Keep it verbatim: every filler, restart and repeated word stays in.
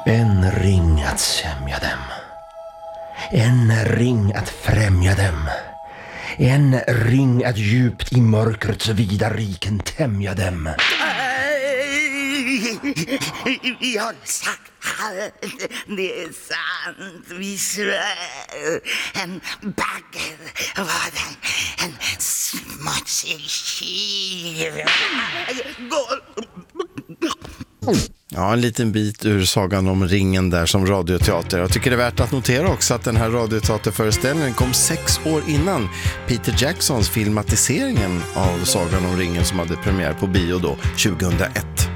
En ring att sämja dem, en ring att främja dem, en ring att djupt i mörkrets vida riken tämja dem. Jag har sagt allt, det är sant, vi svär. En bagger var den, en smutsig kiv. Ja, en liten bit ur Sagan om ringen där som radioteater. Jag tycker det är värt att notera också att den här radioteaterföreställningen kom sex år innan Peter Jacksons filmatiseringen av Sagan om ringen som hade premiär på bio då, tjugohundraett.